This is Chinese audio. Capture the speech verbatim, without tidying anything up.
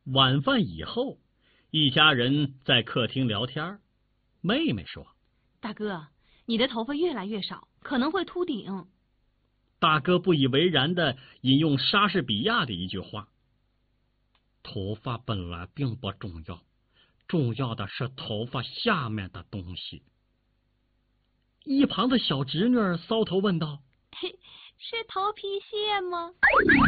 晚饭以后，一家人在客厅聊天。妹妹说：“ 大哥，你的头发越来越少，可能会秃顶。” 大哥不以为然地引用莎士比亚的一句话：“头发本来并不重要，重要的是头发下面的东西。”一旁的小侄女搔头问道：“ 嘿，是头皮屑吗？”